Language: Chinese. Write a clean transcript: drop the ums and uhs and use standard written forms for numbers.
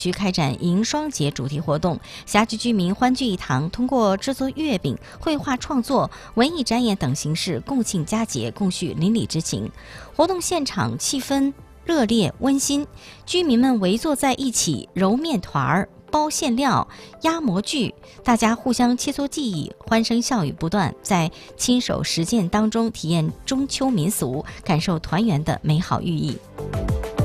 区开展迎双节主题活动，辖区居民欢聚一堂，通过制作月饼、绘画创作、文艺展演等形式共庆佳节，共叙邻里之情。活动现场气氛热烈温馨，居民们围坐在一起揉面团儿、包馅料、压模具，大家互相切磋技艺，欢声笑语不断，在亲手实践当中体验中秋民俗，感受团圆的美好寓意。